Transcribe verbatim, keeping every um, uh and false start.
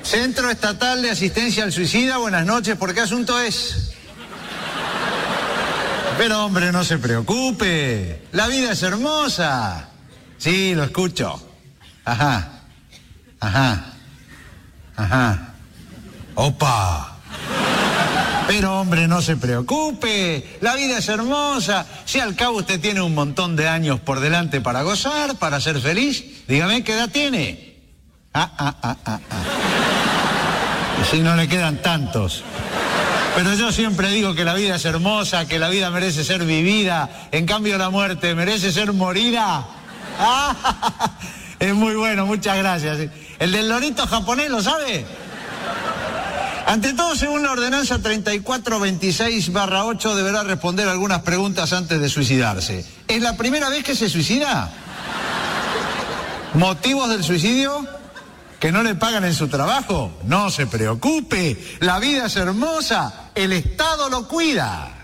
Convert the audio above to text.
Centro Estatal de Asistencia al Suicida, buenas noches, ¿por qué asunto es? Pero hombre, no se preocupe, la vida es hermosa. Sí, lo escucho. Ajá, ajá, ajá. Opa. Pero hombre, no se preocupe, la vida es hermosa. Si al cabo usted tiene un montón de años por delante para gozar, para ser feliz, dígame qué edad tiene. Ah, ah, ah, ah, ah. Si no le quedan tantos. Pero yo siempre digo que la vida es hermosa, que la vida merece ser vivida, en cambio la muerte merece ser morida. Ah, es muy bueno, muchas gracias. El del lorito japonés, ¿lo sabe? Ante todo, según la ordenanza treinta y cuatro veintiséis barra ocho, deberá responder algunas preguntas antes de suicidarse. ¿Es la primera vez que se suicida? ¿Motivos del suicidio? ¿Que no le pagan en su trabajo? No se preocupe, la vida es hermosa, el Estado lo cuida.